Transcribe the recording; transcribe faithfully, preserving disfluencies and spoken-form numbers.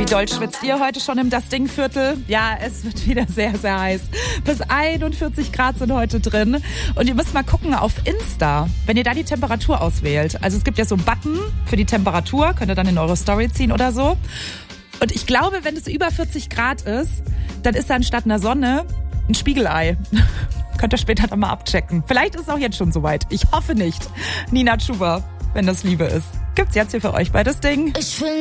Wie doll schwitzt ihr heute schon im Das Ding-Viertel? Ja, es wird wieder sehr, sehr heiß. Bis einundvierzig Grad sind heute drin. Und ihr müsst mal gucken auf Insta, wenn ihr da die Temperatur auswählt. Also es gibt ja so einen Button für die Temperatur, könnt ihr dann in eure Story ziehen oder so. Und ich glaube, wenn es über vierzig Grad ist, dann ist da anstatt einer Sonne ein Spiegelei. Könnt ihr später dann mal abchecken. Vielleicht ist es auch jetzt schon soweit. Ich hoffe nicht. Nina Chuba, wenn das Liebe ist. Gibt's jetzt hier für euch bei Das Ding. Ich will